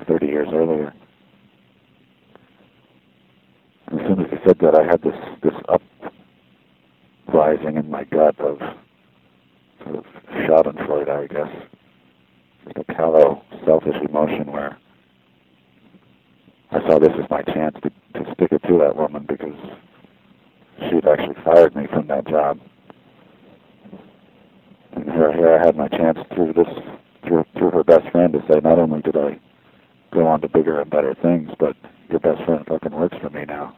30 years earlier. And as soon as he said that, I had this uprising in my gut of sort of schadenfreude, I guess. Just a callow, selfish emotion where I saw this as my chance to stick it to that woman because she'd actually fired me from that job. And here I had my chance through her best friend to say, not only did I go on to bigger and better things, but your best friend fucking works for me now.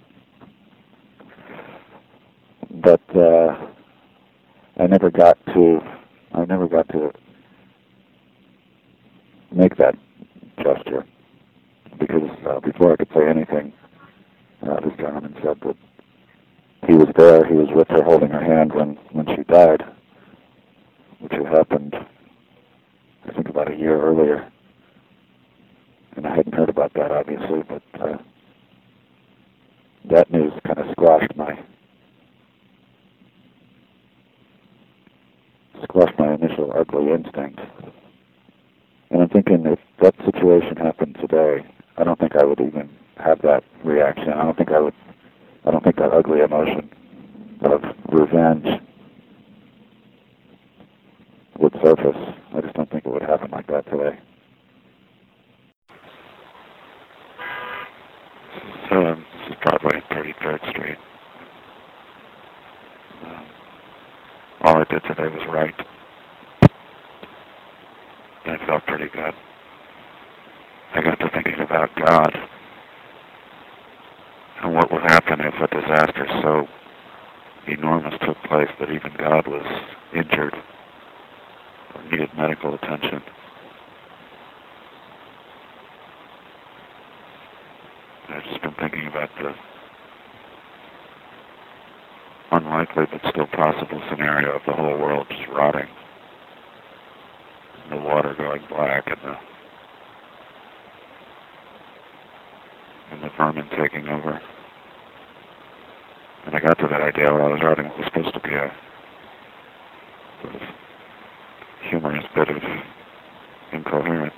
But I never got to make that gesture because before I could say anything, this gentleman said that he was there, he was with her holding her hand when she died, which had happened, I think, about a year earlier. And I hadn't heard about that, obviously, but that news kind of squashed my initial ugly instinct. And I'm thinking if that situation happened today, I don't think I would even have that reaction. I don't think that ugly emotion of revenge would surface. I just don't think it would happen like that today. So this is Broadway, 33rd Street. All I did today was write. And I felt pretty good. I got to thinking about God and what would happen if a disaster so enormous took place that even God was injured or needed medical attention. I've just been thinking about the unlikely but still possible scenario of the whole world just rotting, and the water going black, and the vermin taking over. And I got to that idea while I was writing. It was supposed to be a sort of humorous bit of incoherence.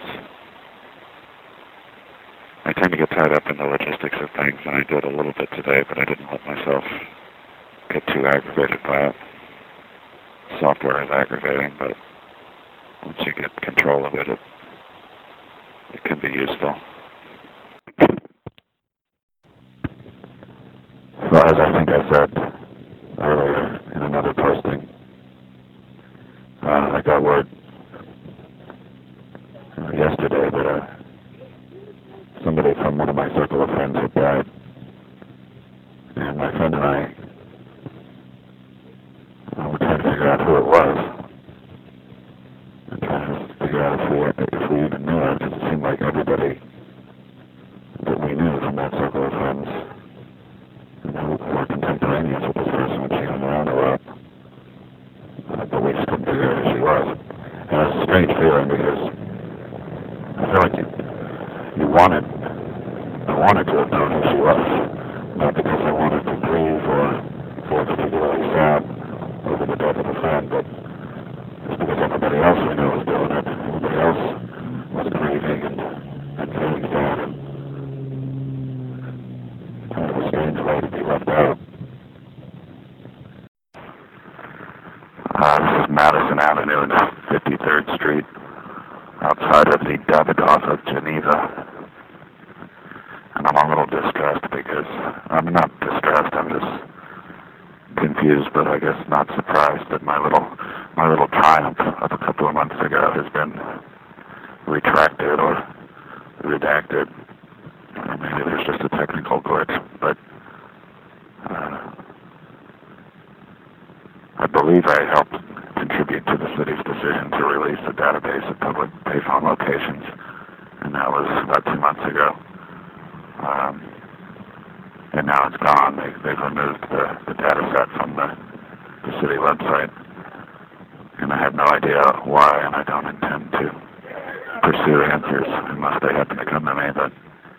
I tend to get tied up in the logistics of things, and I did a little bit today, but I didn't let myself get too aggravated by it. Software is aggravating, but once you get control of it, it can be useful. So as I think I said earlier in another posting, I got word yesterday that somebody from one of my circle of friends had died. And my friend and I were trying to figure out who it was. And trying to figure out if we even knew it, because it seemed like everybody that we knew from that circle of friends who were contemporaneous with this person when she hung around a lot. But we just couldn't figure out who she was. And it was a strange feeling because I feel like I wanted to have known who she was. Not because I wanted to grieve or feel particularly sad over the death of a friend, but just because everybody else we knew was doing it. Everybody else was grieving and feeling sad. And kind of a strange way to be left out. This is Madison Avenue and 53rd Street, outside of the Davidoff of Geneva. And I'm a little distressed because, I'm not distressed, I'm just confused, but I guess not surprised that my little triumph of a couple of months ago has been retracted or redacted. Or maybe there's just a technical glitch, but I believe I helped contribute to the city's decision to release a database of public payphone locations, and that was about 2 months ago. And now it's gone. They've removed the data set from the city website, and I have no idea why, and I don't intend to pursue answers unless they happen to come to me, but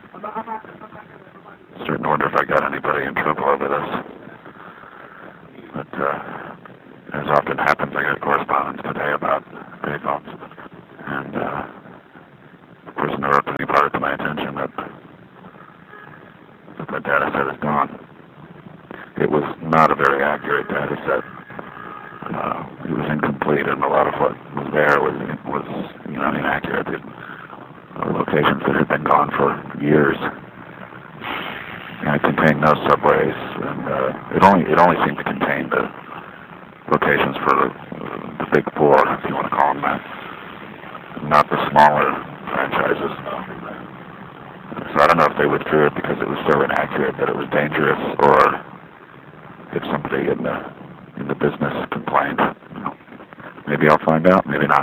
I certainly wonder if I got anybody in trouble over this. But as often happens, I got correspondence today about payphones, and the person who wrote be brought it to my attention that the data set is gone. It was not a very accurate data set. It was incomplete, and a lot of what was there was inaccurate. Locations that had been gone for years, and it contained no subways, and it only seemed to contain the locations for the big four, if you want to call them that, not the smaller franchises. So I don't know if they withdrew it because it was so inaccurate that it was dangerous, or if somebody in the business complained. Maybe I'll find out, maybe not.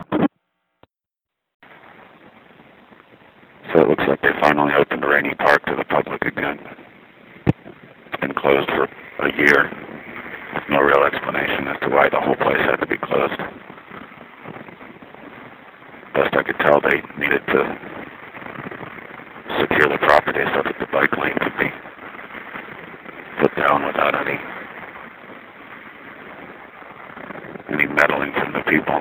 So it looks like they finally opened Rainy Park to the public again. It's been closed for a year, with no real explanation as to why the whole place had to be closed. Best I could tell, they needed to secure the property so that the bike lane could be put down without any meddling from the people.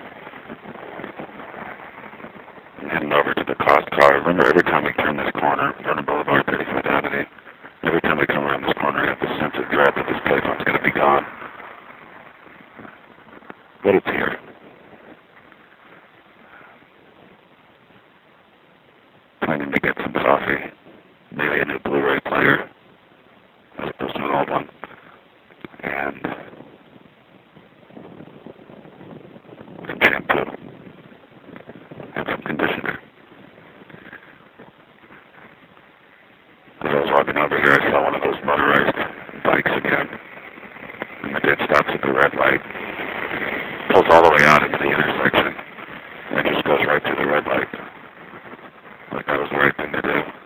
Heading over to the cost car. Remember, every time we turn this corner, Vernon Boulevard, 35th Avenue, every time we come around this corner, I have this sense of dread that this playground's going to be gone. But it's here. Planning to get some coffee, maybe a new Blu-ray player, as opposed to an old one, and some shampoo, and some conditioner. As I was walking over here, I saw one of those motorized bikes again, and the kid stops at the red light, pulls all the way out into the intersection, and just goes right through the red light. Like that was the right thing to do.